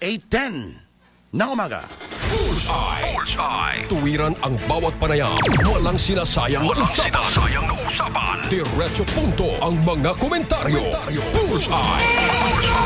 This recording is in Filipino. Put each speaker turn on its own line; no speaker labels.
8:10 ng umaga.
Bullseye. Tuwiran ang bawat panayam. Walang sinasayang na usapan. Diretso punto ang mga komentaryo. Bullseye.